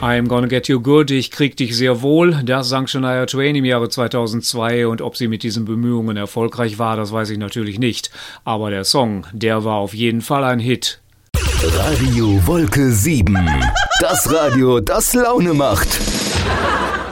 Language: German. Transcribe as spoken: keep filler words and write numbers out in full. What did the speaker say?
I'm Gonna Get You Good, ich krieg dich sehr wohl, das sang Shania Twain im Jahre zweitausendzwei und ob sie mit diesen Bemühungen erfolgreich war, das weiß ich natürlich nicht. Aber der Song, der war auf jeden Fall ein Hit. Radio Wolke sieben, das Radio, das Laune macht.